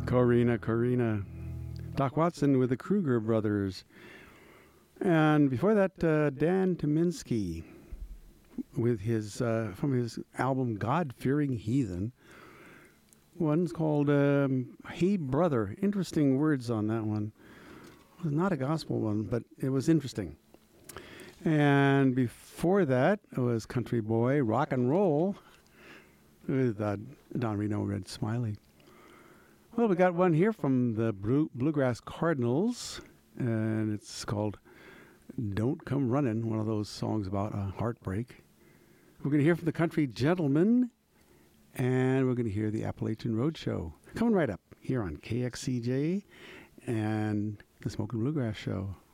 Corina. Doc Watson with the Kruger Brothers. And before that, Dan Tyminski with his from his album God-Fearing Heathen. One's called Hey Brother. Interesting words on that one. It was not a gospel one, but it was interesting. And before that, it was Country Boy Rock and Roll with Don Reno Red Smiley. Well, we got one here from the Bluegrass Cardinals, and it's called Don't Come Running, one of those songs about a heartbreak. We're going to hear from the Country Gentlemen, and we're going to hear the Appalachian Roadshow. Coming right up here on KXCJ and the Smokin' Bluegrass Show.